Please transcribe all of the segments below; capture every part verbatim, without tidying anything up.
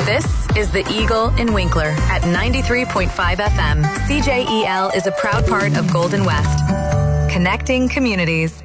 This is The Eagle in Winkler at ninety-three point five F M. C J E L is a proud part of Golden West. Connecting communities.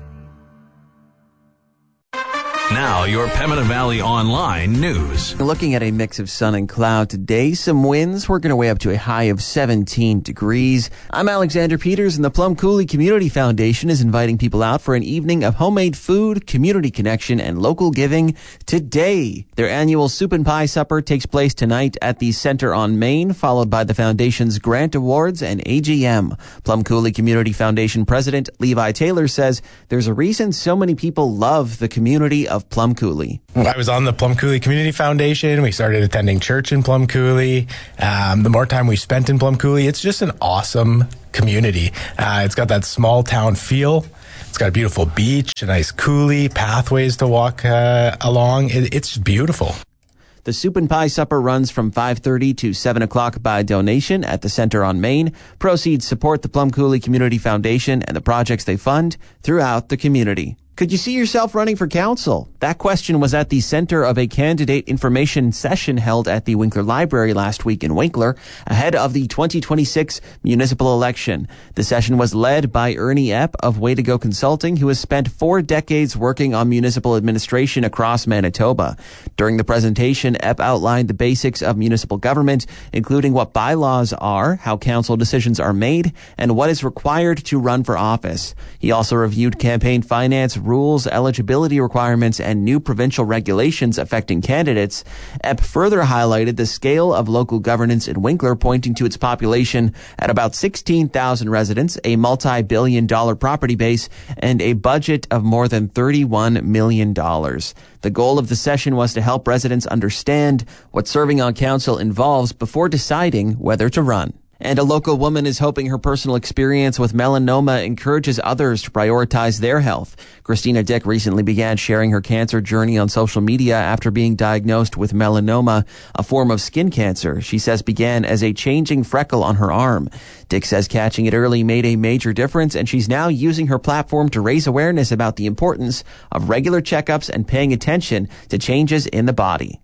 Now, your Pembina Valley Online news. Looking at a mix of sun and cloud today, some winds. We're going to way up to a high of seventeen degrees. I'm Alexander Peters, and the Plum Coulee Community Foundation is inviting people out for an evening of homemade food, community connection, and local giving today. Their annual Soup and Pie Supper takes place tonight at the Center on Main, followed by the foundation's Grant Awards and A G M. Plum Coulee Community Foundation President Levi Taylor says there's a reason so many people love the community of Plum Coulee. I was on the Plum Coulee Community Foundation. We started attending church in Plum Coulee. Um, the more time we spent in Plum Coulee, it's just an awesome community. Uh, it's got that small town feel. It's got a beautiful beach, a nice coulee, pathways to walk uh, along. It, it's beautiful. The Soup and Pie Supper runs from five thirty to seven o'clock by donation at the Center on Main. Proceeds support the Plum Coulee Community Foundation and the projects they fund throughout the community. Could you see yourself running for council? That question was at the center of a candidate information session held at the Winkler Library last week in Winkler ahead of the twenty twenty-six municipal election. The session was led by Ernie Epp of Way to Go Consulting, who has spent four decades working on municipal administration across Manitoba. During the presentation, Epp outlined the basics of municipal government, including what bylaws are, how council decisions are made, and what is required to run for office. He also reviewed campaign finance, rules, eligibility requirements, and new provincial regulations affecting candidates. Epp further highlighted the scale of local governance in Winkler, pointing to its population at about sixteen thousand residents, a multi-billion dollar property base, and a budget of more than thirty-one million dollars. The goal of the session was to help residents understand what serving on council involves before deciding whether to run. And a local woman is hoping her personal experience with melanoma encourages others to prioritize their health. Christina Dick recently began sharing her cancer journey on social media after being diagnosed with melanoma, a form of skin cancer she says began as a changing freckle on her arm. Dick says catching it early made a major difference, and she's now using her platform to raise awareness about the importance of regular checkups and paying attention to changes in the body.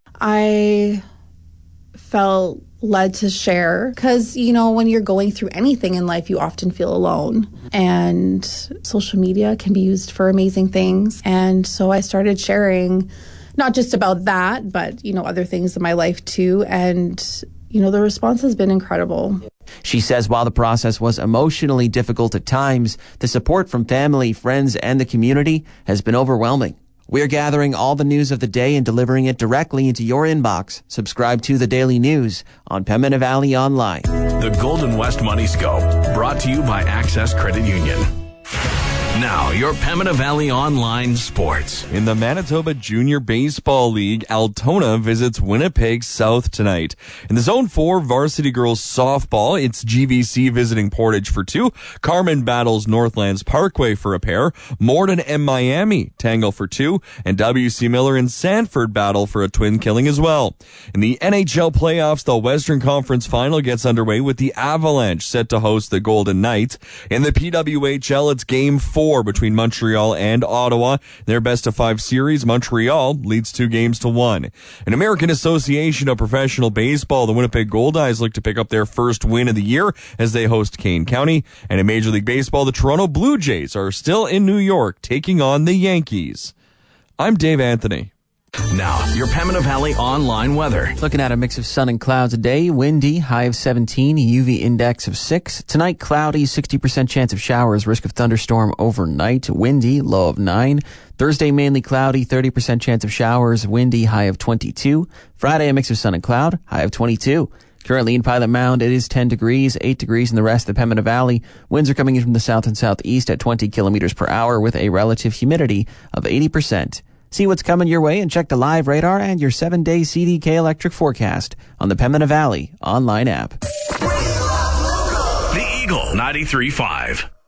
I felt led to share because, you know, when you're going through anything in life, you often feel alone, and social media can be used for amazing things. And so I started sharing not just about that, but, you know, other things in my life too. And, you know, the response has been incredible. She says while the process was emotionally difficult at times, the support from family, friends, and the community has been overwhelming. We're gathering all the news of the day and delivering it directly into your inbox. Subscribe to the Daily News on Pembina Valley Online. The Golden West Money Scope, brought to you by Access Credit Union. Now, your Pembina Valley Online Sports. In the Manitoba Junior Baseball League, Altona visits Winnipeg South tonight. In the Zone four Varsity Girls Softball, it's G V C visiting Portage for two. Carmen battles Northlands Parkway for a pair. Morden and Miami tangle for two. And W C Miller and Sanford battle for a twin killing as well. In the N H L playoffs, the Western Conference Final gets underway with the Avalanche set to host the Golden Knights. In the P W H L, it's Game four between Montreal and Ottawa. Their best of five series, Montreal leads two games to one. In American Association of Professional Baseball, the Winnipeg Goldeyes look to pick up their first win of the year as they host Kane County. And in Major League Baseball, the Toronto Blue Jays are still in New York taking on the Yankees. I'm Dave Anthony. Now, your Pembina Valley Online weather. Looking at a mix of sun and clouds today. Windy, high of seventeen, U V index of six. Tonight, cloudy, sixty percent chance of showers, risk of thunderstorm overnight. Windy, low of nine. Thursday, mainly cloudy, thirty percent chance of showers, windy, high of twenty-two. Friday, a mix of sun and cloud, high of twenty-two. Currently in Pilot Mound, it is ten degrees, eight degrees in the rest of the Pembina Valley. Winds are coming in from the south and southeast at twenty kilometers per hour with a relative humidity of eighty percent. See what's coming your way and check the live radar and your seven-day C D K electric forecast on the Pembina Valley online app. The Eagle ninety-three point five.